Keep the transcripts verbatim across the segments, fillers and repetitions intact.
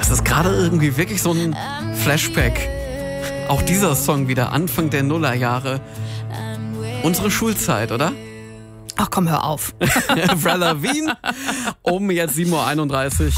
Das ist gerade irgendwie wirklich so ein Flashback. Auch dieser Song wieder, Anfang der Nullerjahre. Unsere Schulzeit, oder? Ach komm, hör auf. Avril Lavigne, um jetzt sieben Uhr einunddreißig.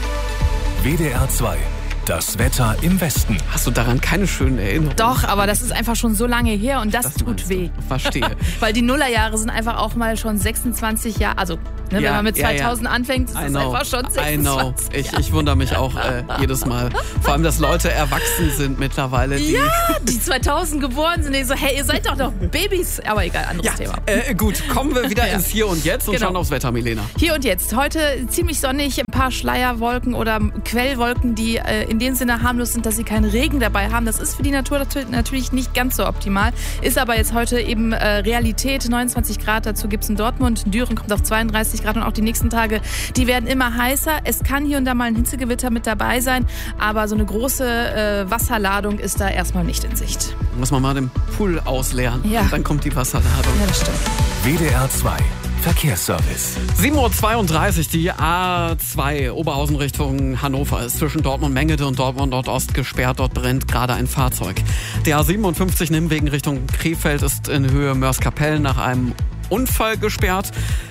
W D R zwei. Das Wetter im Westen. Hast du daran keine schönen Erinnerungen? Doch, aber das ist einfach schon so lange her und das, Das tut meinst du. weh. Verstehe. Weil die Nullerjahre sind einfach auch mal schon sechsundzwanzig Jahre, also ne, Ja, wenn man mit ja, ja. zweitausend anfängt, ist I es know, einfach schon I know. sechsundzwanzig Ich, Jahre. ich wundere mich auch äh, jedes Mal. Vor allem, dass Leute erwachsen sind mittlerweile. Die Ja, die zweitausend geboren sind, die so, hey, ihr seid doch noch Babys. Aber egal, anderes Ja, Thema. äh, gut, kommen wir wieder Ja. ins Hier und Jetzt und Genau. schauen aufs Wetter, Milena. Hier und jetzt. Heute ziemlich sonnig, ein paar Schleierwolken oder Quellwolken, die äh, in dem Sinne harmlos sind, dass sie keinen Regen dabei haben. Das ist für die Natur natu- natürlich nicht ganz so optimal. Ist aber jetzt heute eben äh, Realität. neunundzwanzig Grad, dazu gibt es in Dortmund. Düren kommt auf zweiunddreißig Grad und auch die nächsten Tage, die werden immer heißer. Es kann hier und da mal ein Hitzegewitter mit dabei sein, aber so eine große äh, Wasserladung ist da erstmal nicht in Sicht. Muss man mal den Pool ausleeren. Ja. Und dann kommt die Wasserladung. Ja, das stimmt. W D R zwei. Verkehrsservice. sieben Uhr zweiunddreißig, die A zwei Oberhausen Richtung Hannover ist zwischen Dortmund-Mengede und Dortmund-Nordost gesperrt. Dort brennt gerade ein Fahrzeug. Der A siebenundfünfzig Nimwegen Richtung Krefeld ist in Höhe Mörs-Kapellen nach einem Unfall gesperrt.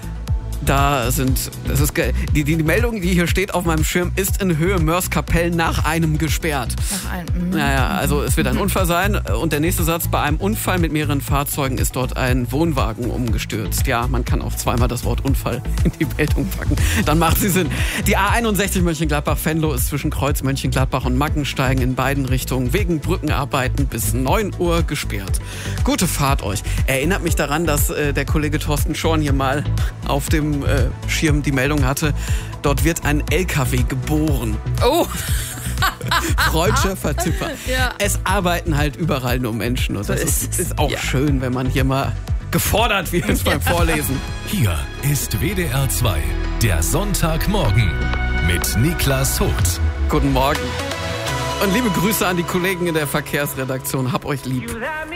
Da sind, das ist ge- die, die Meldung, die hier steht auf meinem Schirm, ist in Höhe Mörs-Kapellen nach einem gesperrt. Nach einem, mhm. Naja, also es wird ein Unfall sein. Und der nächste Satz, bei einem Unfall mit mehreren Fahrzeugen ist dort ein Wohnwagen umgestürzt. Ja, man kann auch zweimal das Wort Unfall in die Meldung packen. Dann macht sie Sinn. Die A einundsechzig Mönchengladbach-Venlo ist zwischen Kreuz Mönchengladbach und Mackensteigen in beiden Richtungen wegen Brückenarbeiten bis neun Uhr gesperrt. Gute Fahrt euch. Erinnert mich daran, dass äh, der Kollege Thorsten Schorn hier mal auf dem äh, Schirm die Meldung hatte, dort wird ein L K W geboren. Oh, Freudscher Vertipper. Ja. Es arbeiten halt überall nur Menschen. Und das So ist ist, es. ist auch Ja. schön, wenn man hier mal gefordert wird beim Vorlesen. Hier ist W D R zwei. Der Sonntagmorgen mit Niklas Vogt. Guten Morgen. Und liebe Grüße an die Kollegen in der Verkehrsredaktion. Hab euch lieb. You let me